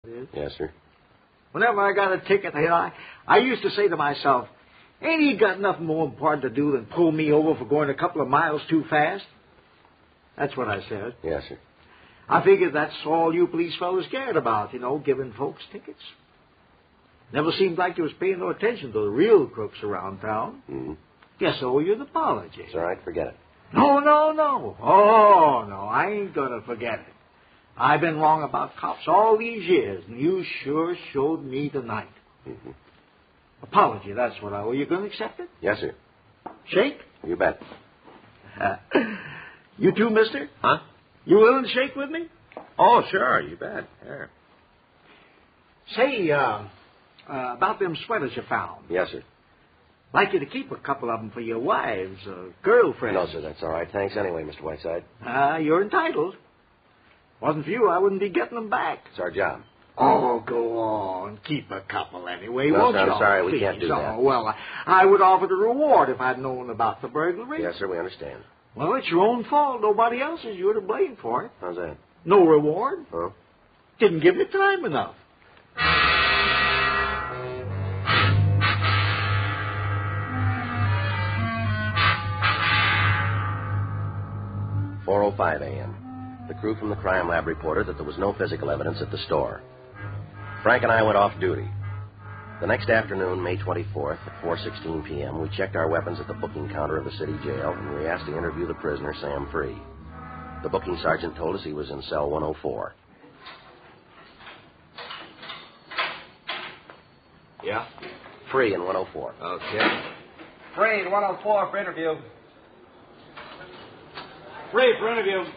Yes, sir. Whenever I got a ticket, I used to say to myself, ain't he got nothing more important to do than pull me over for going a couple of miles too fast? That's what I said. Yes, sir. I figured that's all you police fellas cared about, giving folks tickets. Never seemed like you was paying no attention to the real crooks around town. Mm-hmm. Guess I owe you an apology. It's all right. Forget it. No. Oh, no, I ain't going to forget it. I've been wrong about cops all these years, and you sure showed me tonight. Mm-hmm. Apology, that's what I owe you. Going to accept it? Yes, sir. Shake? You bet. You too, mister? Huh? You willing to shake with me? Oh, sure. You bet. Sure. Say, about them sweaters you found. Yes, sir. Like you to keep a couple of them for your wives or girlfriends. No, sir. That's all right. Thanks anyway, Mr. Whiteside. You're entitled. Wasn't for you, I wouldn't be getting them back. It's our job. Oh, go on. Keep a couple anyway, No, won't sir, you? I'm sorry. We Please. can't do that. Oh, well, I would offer the reward if I'd known about the burglary. Yes, sir. We understand. Well, it's your own fault. Nobody else is. You're to blame for it. How's that? No reward. Huh? Didn't give me time enough. "4:05 a.m. The crew from the crime lab reported that there was no physical evidence at the store. Frank and I went off duty. The next afternoon, May 24th, at 4:16 p.m., we checked our weapons at the booking counter of the city jail, and we asked to interview the prisoner, Sam Free. The booking sergeant told us he was in cell 104. Yeah? Free in 104. Okay. Free in 104 for interview. Free for interview.